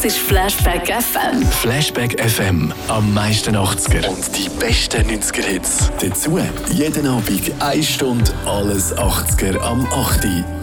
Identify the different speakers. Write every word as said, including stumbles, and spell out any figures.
Speaker 1: Das ist Flashback F M.
Speaker 2: Flashback F M. Am meisten achtziger. Und die besten neunziger Hits. Dazu jeden Abend eine Stunde alles achtziger am acht Uhr.